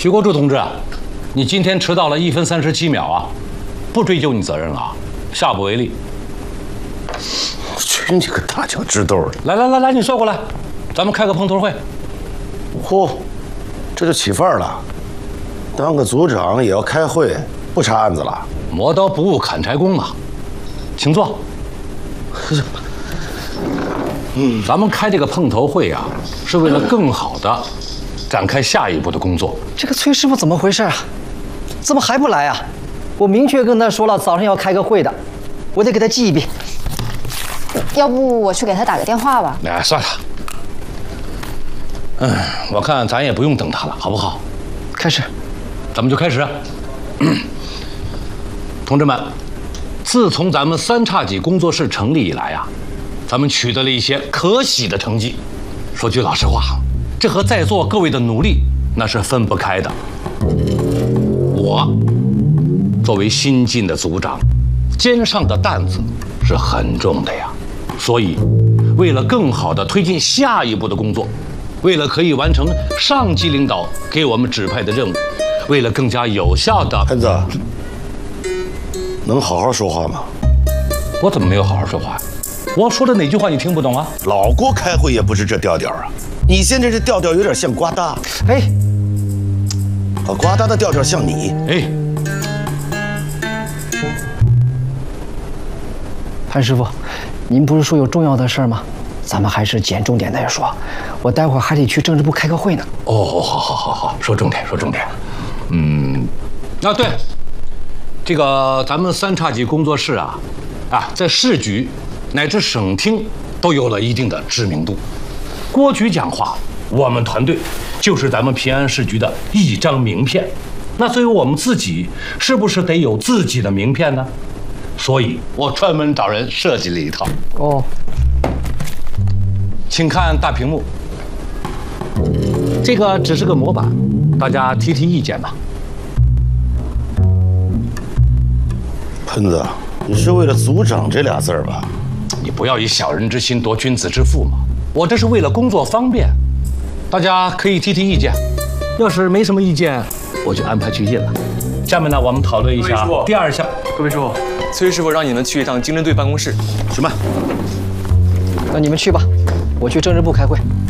徐国柱同志，你今天迟到了1分37秒啊，不追究你责任了，下不为例。 去你个大脚趾头的！ 来，你坐过来，咱们开个碰头会。 嚯，这就起范儿了，当个组长也要开会，不查案子了？ 磨刀不误砍柴工嘛，请坐。咱们开这个碰头会啊，是为了更好的展开下一步的工作。 这个崔师傅怎么回事啊？怎么还不来啊？我明确跟他说了，早上要开个会的，我得给他记一遍。 要不我去给他打个电话吧？ 哎，算了。我看咱也不用等他了，好不好？ 开始， 咱们就开始。同志们，自从咱们三叉戟工作室成立以来啊，咱们取得了一些可喜的成绩。说句老实话，这和在座各位的努力那是分不开的。我作为新晋的组长，肩上的担子是很重的呀。所以，为了更好地推进下一步的工作，为了可以完成上级领导给我们指派的任务，为了更加有效的…… 喷子，能好好说话吗？ 我怎么没有好好说话？我说的哪句话你听不懂啊？ 老郭开会也不是这调调啊！你现在这调调有点像瓜大。 哎， 瓜大的调调像你。 哎， 潘师傅，您不是说有重要的事儿吗？咱们还是捡重点再说。我待会儿还得去政治部开个会呢。 哦，好，说重点。对，这个咱们三叉戟工作室啊，在市局乃至省厅都有了一定的知名度。郭局讲话，我们团队就是咱们平安市局的一张名片。那作为我们自己，是不是得有自己的名片呢？所以我专门找人设计了一套。 哦， 请看大屏幕，这个只是个模板，大家提意见吧。 喷子，你是为了组长这俩字儿吧？ 你不要以小人之心夺君子之腹嘛！我这是为了工作方便，大家可以提意见。要是没什么意见，我就安排去印了。下面呢，我们讨论一下第二项。 各位师傅，崔师傅让你们去一趟经侦队办公室。 什么？ 那你们去吧，我去政治部开会。